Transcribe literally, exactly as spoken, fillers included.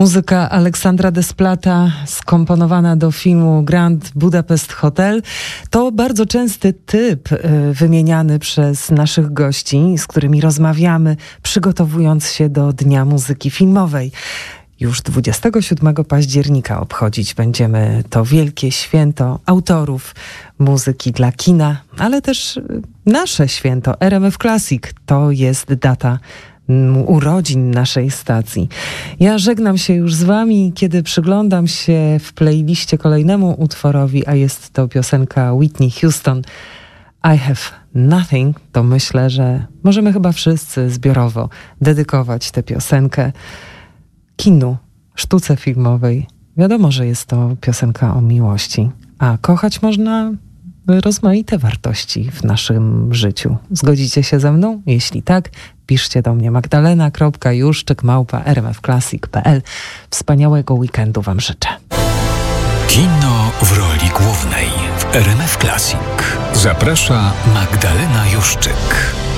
Muzyka Aleksandra Desplat'a, skomponowana do filmu Grand Budapest Hotel, to bardzo częsty typ y, wymieniany przez naszych gości, z którymi rozmawiamy, przygotowując się do Dnia Muzyki Filmowej. Już dwudziestego siódmego października obchodzić będziemy to wielkie święto autorów muzyki dla kina, ale też nasze święto R M F Classic. To jest data urodzin naszej stacji. Ja żegnam się już z wami, kiedy przyglądam się w playliście kolejnemu utworowi, a jest to piosenka Whitney Houston, I Have Nothing, to myślę, że możemy chyba wszyscy zbiorowo dedykować tę piosenkę kinu, sztuce filmowej. Wiadomo, że jest to piosenka o miłości, a kochać można rozmaite wartości w naszym życiu. Zgodzicie się ze mną? Jeśli tak, piszcie do mnie magdalena kropka juszczyk małpa r m f classic kropka p l. Wspaniałego weekendu wam życzę. Kino w roli głównej w R M F Classic. Zaprasza Magdalena Juszczyk.